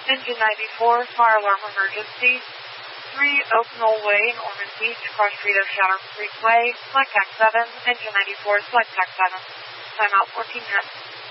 Engine 94, fire alarm emergency. 3 Oak Knoll Way in Ormond Beach, cross street of Shadow Creek Way, flight tax 7, engine 94, flight tax 7. Timeout 14 minutes.